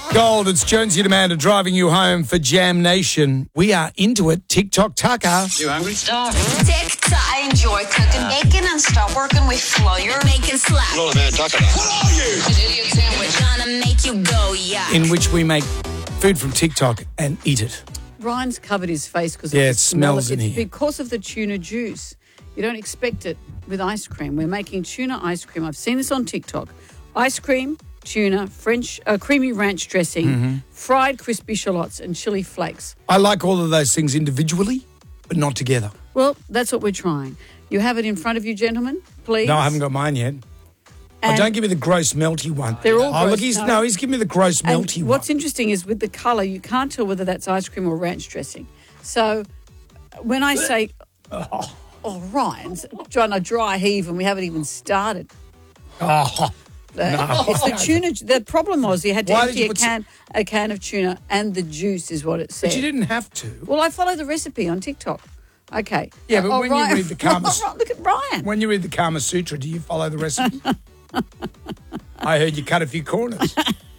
Gold, it's Jonesy and Amanda driving you home for Jam Nation. We are into it. TikTok Tucker. You hungry? Starving. TikTok. I enjoy cooking bacon and stop working with flour. Making slap. Hello, man. Tucker. What are you? An idiot sandwich. Trying to make you go, yeah. In which we make food from TikTok and eat it. Ryan's covered his face because Yeah, it smells in it's here. because of the tuna juice. You don't expect it with ice cream. We're making tuna ice cream. I've seen this on TikTok. Ice cream, tuna, French creamy ranch dressing, fried crispy shallots and chili flakes. I like all of those things individually, but not together. Well, that's what we're trying. You have it in front of you, gentlemen, please. No, I haven't got mine yet. Oh, don't give me the gross melty one. They're all Oh, gross. look, he's giving me the gross And melty one. what's interesting is with the colour, you can't tell whether that's ice cream or ranch dressing. So when I say, Ryan's trying to dry heave and we haven't even started. Oh, It's the tuna. The problem was you had to Why did empty you a can of tuna and the juice is what it said. but you didn't have to. Well, I follow the recipe on TikTok. Okay. Yeah, but when you read the Kama... Look at Ryan. When you read the Kama Sutra, do you follow the recipe? I heard you cut a few corners.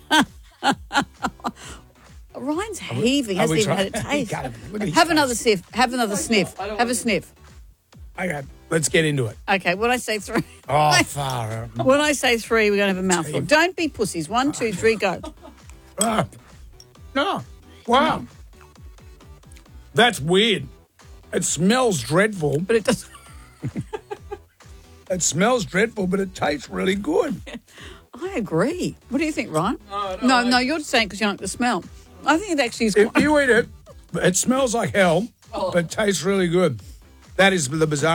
Ryan's heaving. Hasn't even had a taste. Look at his Have face. another sniff. Have another sniff. Have a sniff. Okay, let's get into it. Okay, when I say three. Oh, far out. When I say three, we're going to have a mouthful. Don't be pussies. 1, 2, 3, go. Ah. No. Wow. That's weird. It smells dreadful. But it doesn't. It smells dreadful, but it tastes really good. I agree. What do you think, Ryan? No, you're saying because you don't like the smell. I think it actually is If quite... you eat it, it smells like hell, but it tastes really good. That is the bizarre.